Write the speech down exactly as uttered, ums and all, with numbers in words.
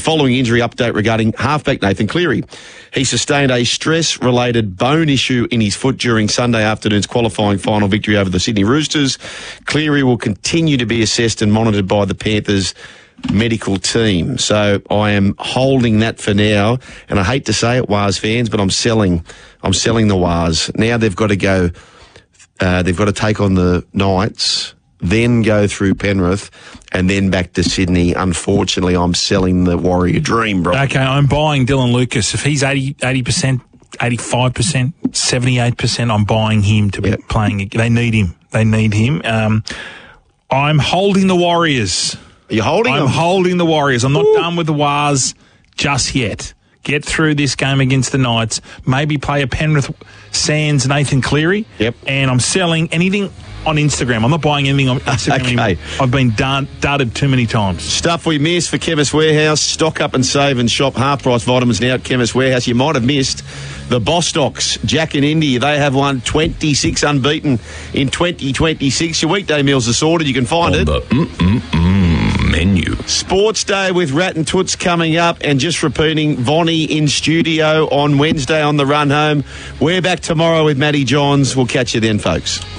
following injury update regarding halfback Nathan Cleary. He sustained a stress-related bone issue in his foot during Sunday afternoon's qualifying final victory over the Sydney Roosters. Cleary will continue to be assessed and monitored by the Panthers medical team. So I am holding that for now, and I hate to say it, Waz fans, but I'm selling I'm selling the Waz. Now they've got to go, uh, they've got to take on the Knights, then go through Penrith, and then back to Sydney. Unfortunately, I'm selling the Warrior dream, bro. Okay, I'm buying Dylan Lucas. If he's eighty, eighty percent, eighty-five percent, seventy-eight percent, I'm buying him to be yep. playing. They need him. They need him. Um, I'm holding the Warriors. Are you holding I'm them? holding the Warriors. I'm not Ooh. done with the Wars just yet. Get through this game against the Knights. Maybe play a Penrith Sands Nathan Cleary. Yep. And I'm selling anything on Instagram. I'm not buying anything on Instagram okay. anymore. I've been done, dudded too many times. Stuff we missed for Chemist Warehouse. Stock up and save and shop half-price vitamins now at Chemist Warehouse. You might have missed the Bostocks, Jack and Indy. They have won twenty-six unbeaten in twenty twenty-six. Your weekday meals are sorted. You can find on it. The mm-mm-mm menu. Sports Day with Rat and Toots coming up, and just repeating, Vonnie in studio on Wednesday on the run home. We're back tomorrow with Matty Johns. We'll catch you then, folks.